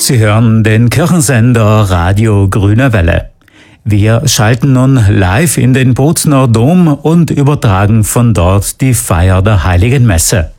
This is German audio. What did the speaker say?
Sie hören den Kirchensender Radio Grüne Welle. Wir schalten nun live in den Bozner Dom und übertragen von dort die Feier der Heiligen Messe.